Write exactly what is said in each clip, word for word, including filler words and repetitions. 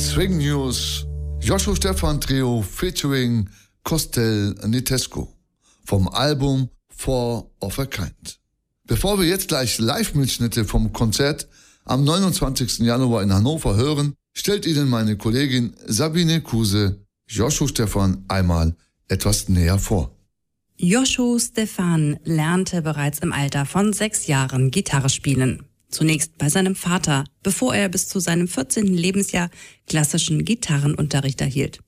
Swing News, Joshua Stefan Trio featuring Costel Nitesco vom Album Four of a Kind. Bevor wir jetzt gleich Live-Mitschnitte vom Konzert am neunundzwanzigsten Januar in Hannover hören, stellt Ihnen meine Kollegin Sabine Kuse Joshua Stefan einmal etwas näher vor. Joshua Stefan lernte bereits im Alter von sechs Jahren Gitarre spielen. Zunächst bei seinem Vater, bevor er bis zu seinem vierzehnten Lebensjahr klassischen Gitarrenunterricht erhielt.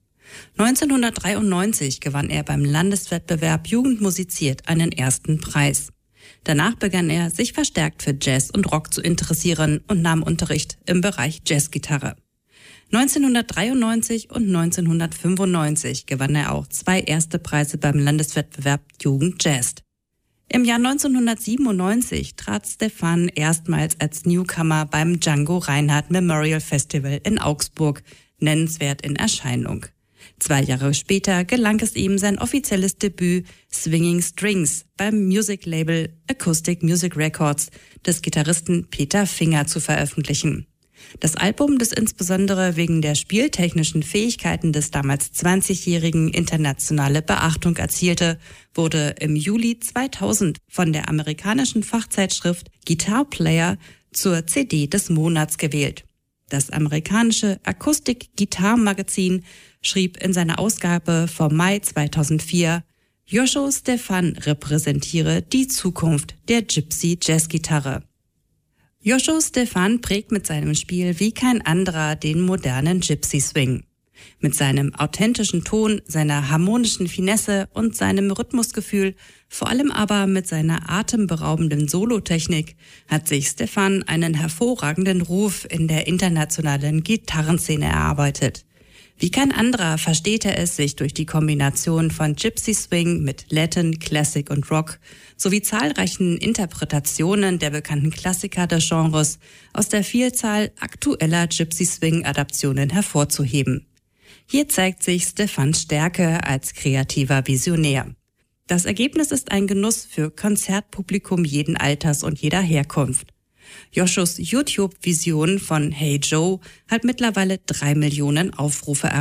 neunzehnhundertdreiundneunzig gewann er beim Landeswettbewerb Jugend musiziert einen ersten Preis. Danach begann er, sich verstärkt für Jazz und Rock zu interessieren und nahm Unterricht im Bereich Jazzgitarre. neunzehnhundertdreiundneunzig und neunzehnhundertfünfundneunzig gewann er auch zwei erste Preise beim Landeswettbewerb Jugend Jazz. Im Jahr neunzehnhundertsiebenundneunzig trat Stefan erstmals als Newcomer beim Django Reinhardt Memorial Festival in Augsburg nennenswert in Erscheinung. Zwei Jahre später gelang es ihm, sein offizielles Debüt Swinging Strings beim Music-Label Acoustic Music Records des Gitarristen Peter Finger zu veröffentlichen. Das Album, das insbesondere wegen der spieltechnischen Fähigkeiten des damals zwanzigjährigen internationale Beachtung erzielte, wurde im Juli zweitausend von der amerikanischen Fachzeitschrift Guitar Player zur C D des Monats gewählt. Das amerikanische Akustik-Gitarre-Magazin schrieb in seiner Ausgabe vom Mai zweitausendvier, Joshua Stefan repräsentiere die Zukunft der Gypsy-Jazzgitarre. Joshua Stefan prägt mit seinem Spiel wie kein anderer den modernen Gypsy-Swing. Mit seinem authentischen Ton, seiner harmonischen Finesse und seinem Rhythmusgefühl, vor allem aber mit seiner atemberaubenden Solotechnik, hat sich Stefan einen hervorragenden Ruf in der internationalen Gitarrenszene erarbeitet. Wie kein anderer versteht er es, sich durch die Kombination von Gypsy Swing mit Latin, Classic und Rock sowie zahlreichen Interpretationen der bekannten Klassiker des Genres aus der Vielzahl aktueller Gypsy Swing-Adaptionen hervorzuheben. Hier zeigt sich Stefans Stärke als kreativer Visionär. Das Ergebnis ist ein Genuss für Konzertpublikum jeden Alters und jeder Herkunft. Joshuas YouTube-Vision von Hey Joe hat mittlerweile drei Millionen Aufrufe erreicht.